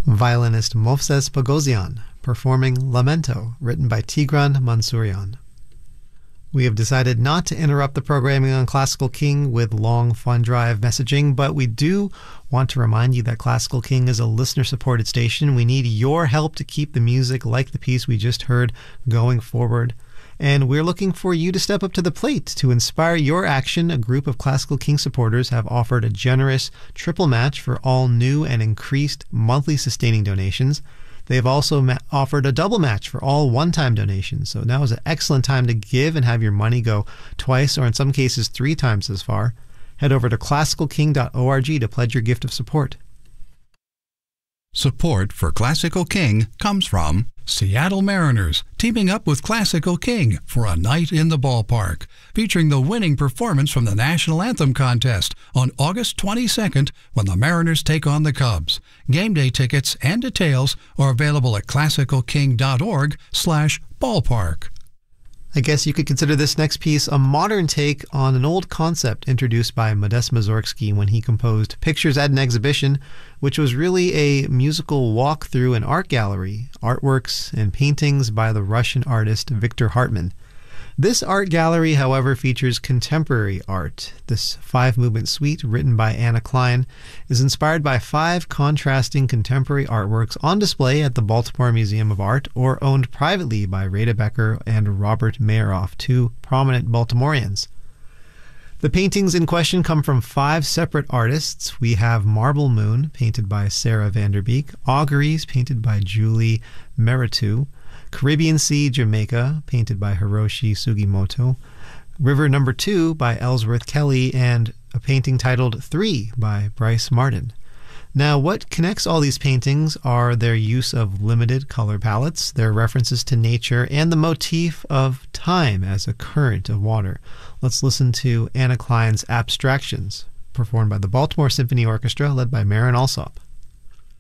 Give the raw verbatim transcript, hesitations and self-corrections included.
Violinist Movses Bogosian performing Lamento, written by Tigran Mansourian. We have decided not to interrupt the programming on Classical King with long fun drive messaging, but we do want to remind you that Classical King is a listener-supported station. We need your help to keep the music, like the piece we just heard, going forward. And we're looking for you to step up to the plate. To inspire your action, a group of Classical King supporters have offered a generous triple match for all new and increased monthly sustaining donations. They've also ma- offered a double match for all one-time donations. So now is an excellent time to give and have your money go twice, or in some cases three times as far. Head over to classical king dot org to pledge your gift of support. Support for Classical King comes from Seattle Mariners, teaming up with Classical King for a night in the ballpark, featuring the winning performance from the National Anthem contest on August twenty-second when the Mariners take on the Cubs. Game day tickets and details are available at classical king dot org slash ballpark. I guess you could consider this next piece a modern take on an old concept introduced by Modest Mussorgsky when he composed Pictures at an Exhibition, which was really a musical walk through an art gallery, artworks and paintings by the Russian artist Victor Hartmann. This art gallery, however, features contemporary art. This five-movement suite, written by Anna Klein, is inspired by five contrasting contemporary artworks on display at the Baltimore Museum of Art or owned privately by Rada Becker and Robert Mayeroff, two prominent Baltimoreans. The paintings in question come from five separate artists. We have Marble Moon, painted by Sarah Vanderbeek, Auguries, painted by Julie Meritou, Caribbean Sea, Jamaica, painted by Hiroshi Sugimoto, River Number Two by Ellsworth Kelly, and a painting titled Three by Bryce Martin. Now, what connects all these paintings are their use of limited color palettes, their references to nature, and the motif of time as a current of water. Let's listen to Anna Klein's Abstractions, performed by the Baltimore Symphony Orchestra, led by Marin Alsop.